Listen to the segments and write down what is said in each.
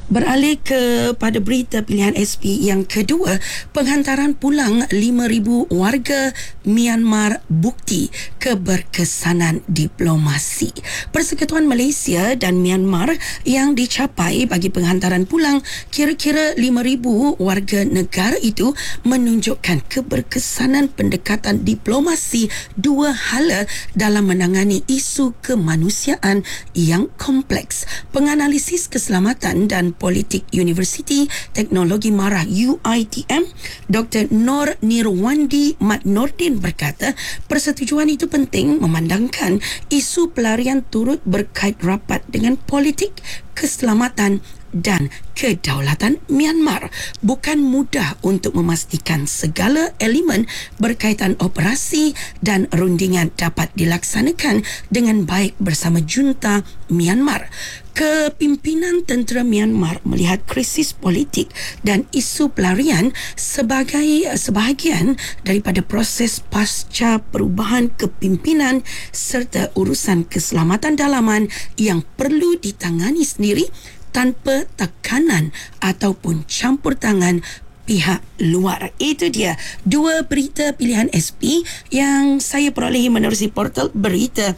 Beralih kepada berita pilihan SP yang kedua, penghantaran pulang 5,000 warga Myanmar bukti keberkesanan diplomasi. Persekutuan Malaysia dan Myanmar yang dicapai bagi penghantaran pulang kira-kira 5,000 warga negara itu menunjukkan keberkesanan pendekatan diplomasi dua hala dalam menangani isu kemanusiaan yang kompleks. Penganalisis keselamatan dan politik Universiti Teknologi Marah UiTM, Dr. Nor Nirwandi Mat Nordin berkata, persetujuan itu penting memandangkan isu pelarian turut berkait rapat dengan politik, keselamatan dan kedaulatan Myanmar. Bukan mudah untuk memastikan segala elemen berkaitan operasi dan rundingan dapat dilaksanakan dengan baik bersama junta Myanmar. Kepimpinan tentera Myanmar melihat krisis politik dan isu pelarian sebagai sebahagian daripada proses pasca perubahan kepimpinan serta urusan keselamatan dalaman yang perlu ditangani sendiri tanpa tekanan ataupun campur tangan pihak luar. Itu dia dua berita pilihan SP yang saya perolehi menerusi portal berita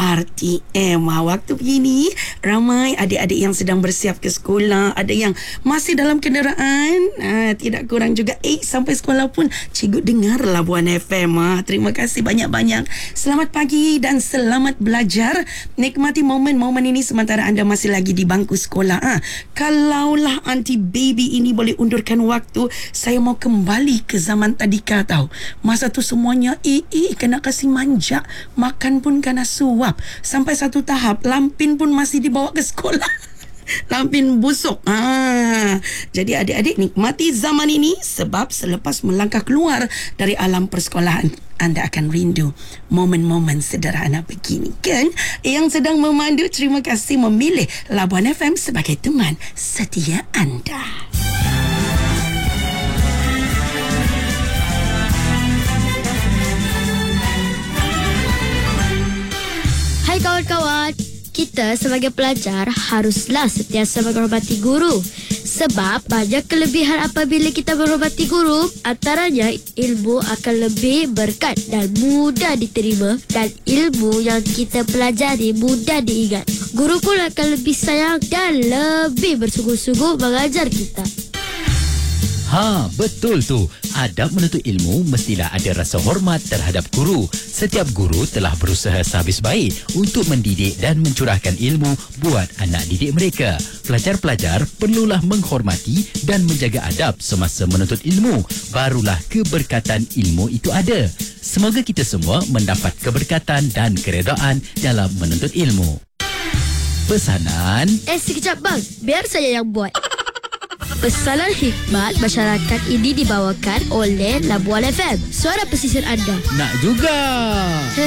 RTM. Waktu begini ramai adik-adik yang sedang bersiap ke sekolah, ada yang masih dalam kenderaan, tidak kurang juga sampai sekolah pun cikgu dengar Labuan FM. Terima kasih banyak-banyak. Selamat pagi dan selamat belajar. Nikmati momen-momen ini sementara anda masih lagi di bangku sekolah. Kalaulah Aunty Baby ini boleh undurkan waktu, saya mau kembali ke zaman tadika tahu. Masa tu semuanya kena kasih manja, makan pun kena suap. Sampai satu tahap lampin pun masih dibawa ke sekolah. Lampin busuk. Jadi adik-adik nikmati zaman ini, sebab selepas melangkah keluar dari alam persekolahan anda akan rindu momen-momen sederhana begini, kan? Yang sedang memandu, terima kasih memilih Labuan FM sebagai teman setia anda. Hai kawan-kawan, kita sebagai pelajar haruslah sentiasa menghormati guru. Sebab banyak kelebihan apabila kita menghormati guru. Antaranya, ilmu akan lebih berkat dan mudah diterima, dan ilmu yang kita pelajari mudah diingat. Guru pun akan lebih sayang dan lebih bersungguh-sungguh mengajar kita. Betul tu. Adab menuntut ilmu mestilah ada rasa hormat terhadap guru. Setiap guru telah berusaha sehabis baik untuk mendidik dan mencurahkan ilmu buat anak didik mereka. Pelajar-pelajar perlulah menghormati dan menjaga adab semasa menuntut ilmu. Barulah keberkatan ilmu itu ada. Semoga kita semua mendapat keberkatan dan keredaan dalam menuntut ilmu. Pesanan. Sekejap bang, biar saya yang buat. Pesanan hikmat masyarakat ini dibawakan oleh Labuan FM, suara pesisir anda. Nak juga.